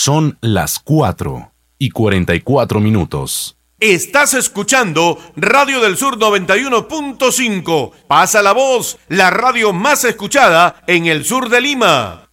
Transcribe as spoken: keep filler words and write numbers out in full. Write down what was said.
Son las cuatro y cuarenta y cuatro minutos. Estás escuchando Radio del Sur noventa y uno punto cinco. Pasa la voz, la radio más escuchada en el sur de Lima.